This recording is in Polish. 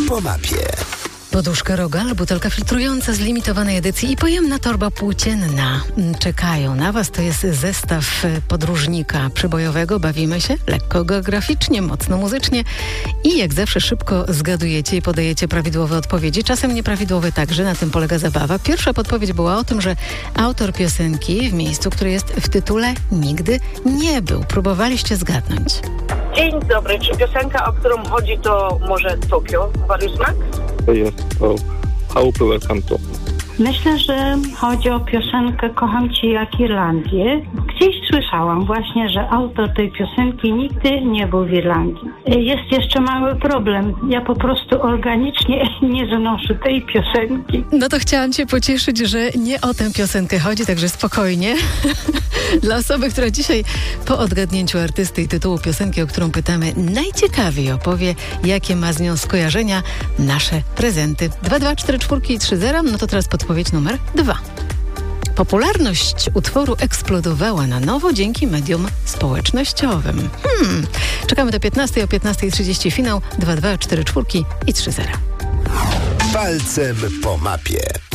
po mapie. Poduszka Rogal, butelka filtrująca z limitowanej edycji i pojemna torba płócienna czekają na Was. To jest zestaw podróżnika przybojowego. Bawimy się lekko geograficznie, mocno muzycznie i jak zawsze szybko zgadujecie i podajecie prawidłowe odpowiedzi. Czasem nieprawidłowe także, na tym polega zabawa. Pierwsza podpowiedź była o tym, że autor piosenki w miejscu, które jest w tytule, nigdy nie był. Próbowaliście zgadnąć. Dzień dobry, czy piosenka, o którą chodzi, to może Tokio, Warius Max? Jest to Chałupy Welcome to. Myślę, że chodzi o piosenkę Kocham Cię jak Irlandię. Gdzieś słyszałam właśnie, że autor tej piosenki nigdy nie był w Irlandii. Jest jeszcze mały problem. Ja po prostu organicznie nie znoszę tej piosenki. No to chciałam Cię pocieszyć, że nie o tę piosenkę chodzi, także spokojnie. Dla osoby, która dzisiaj po odgadnięciu artysty i tytułu piosenki, o którą pytamy, najciekawiej opowie, jakie ma z nią skojarzenia, nasze prezenty. 22430, no to teraz podpowiedź numer 2. Popularność utworu eksplodowała na nowo dzięki mediom społecznościowym. Czekamy do 15, o 15:30 finał 224 i 30. Palcem po mapie.